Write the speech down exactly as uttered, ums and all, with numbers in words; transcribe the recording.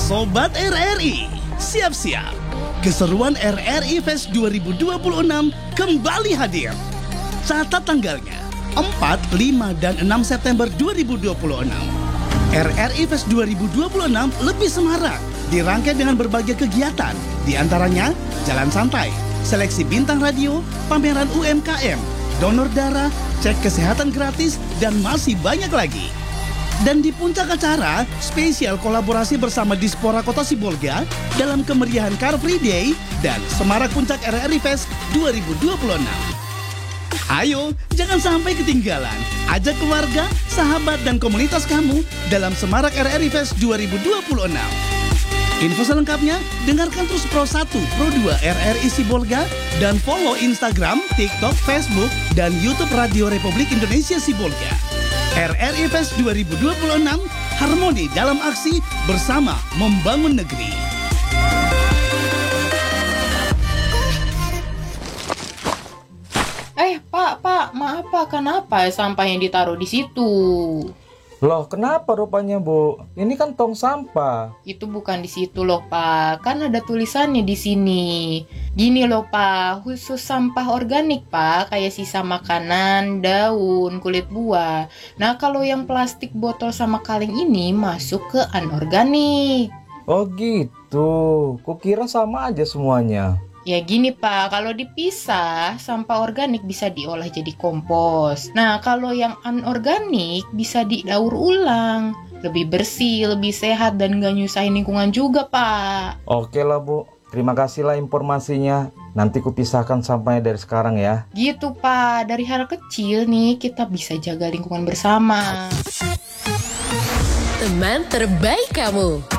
Sobat R R I, siap-siap. Keseruan R R I Fest dua ribu dua puluh enam kembali hadir. Catat tanggalnya, empat, lima, dan enam September dua ribu dua puluh enam. R R I Fest dua ribu dua puluh enam lebih semarak, dirangkai dengan berbagai kegiatan, di antaranya jalan santai, seleksi bintang radio, pameran U M K M, donor darah, cek kesehatan gratis, dan masih banyak lagi. Dan di puncak acara, spesial kolaborasi bersama Dispora Kota Sibolga dalam kemeriahan Car Free Day dan Semarak Puncak R R I Fest dua ribu dua puluh enam. Ayo, jangan sampai ketinggalan. Ajak keluarga, sahabat, dan komunitas kamu dalam Semarak R R I Fest dua ribu dua puluh enam. Info selengkapnya, dengarkan terus Pro satu, Pro dua R R I Sibolga, dan follow Instagram, TikTok, Facebook, dan YouTube Radio Republik Indonesia Sibolga. R R I Fest dua ribu dua puluh enam, harmoni dalam aksi bersama membangun negeri. Eh, Pak, Pak, maaf Pak, kenapa sampah yang ditaruh di situ? Loh, kenapa rupanya, Bu? Ini kan tong sampah. Itu bukan di situ loh, Pak. Kan ada tulisannya di sini. Gini loh, Pak. Khusus sampah organik, Pak. Kayak sisa makanan, daun, kulit buah. Nah, kalau yang plastik, botol, sama kaleng ini masuk ke anorganik. Oh gitu. Kukira sama aja semuanya. Ya gini Pak, kalau dipisah, sampah organik bisa diolah jadi kompos. Nah, kalau yang anorganik bisa didaur ulang. Lebih bersih, lebih sehat, dan gak nyusahin lingkungan juga, Pak. Oke lah, Bu. Terima kasih lah informasinya. Nanti kupisahkan sampahnya dari sekarang ya. Gitu, Pak. Dari hal kecil nih, kita bisa jaga lingkungan bersama. Teman terbaik kamu.